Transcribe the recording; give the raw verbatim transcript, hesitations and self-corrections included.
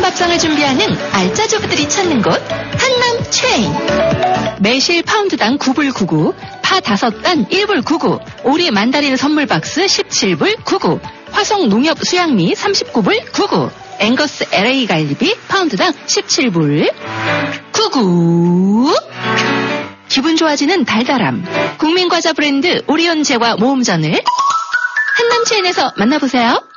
밥상을 준비하는 알짜 주부들이 찾는 곳 한남 체인. 매실 파운드당 구 불 구구, 파 다섯 단 일 불 구구, 오리 만다린 선물 박스 십칠 불 구구, 화성 농협 수양미 삼십구 불 구구, 앵거스 엘에이 갈비 파운드당 십칠 불 구구. 기분 좋아지는 달달함, 국민과자 브랜드 오리온 제과 모음전을 한남 체인에서 만나보세요.